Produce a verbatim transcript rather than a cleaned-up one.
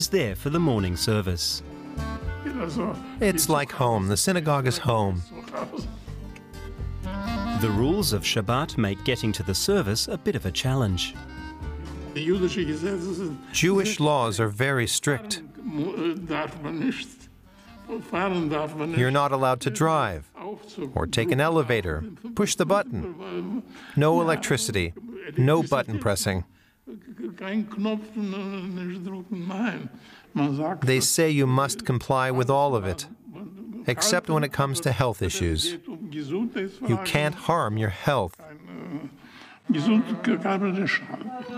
is there for the morning service. It's like home. The synagogue is home. The rules of Shabbat make getting to the service a bit of a challenge. Jewish laws are very strict. You're not allowed to drive, or take an elevator, push the button. No electricity, no button pressing. They say you must comply with all of it, except when it comes to health issues. You can't harm your health.